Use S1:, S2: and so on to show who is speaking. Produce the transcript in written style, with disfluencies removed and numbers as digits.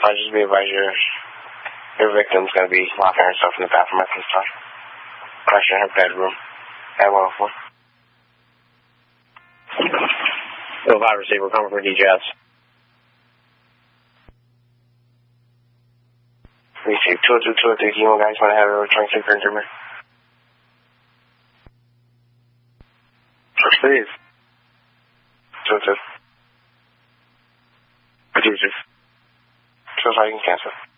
S1: Just be advised your victim's going to be locking herself in the bathroom at this time. Crashing in her bedroom at 104. Bill 5 receiver coming for DJS. Receive 202, 203, you guys want to have a return secret interview? Please. 202. 202. So sorry, you can cancel.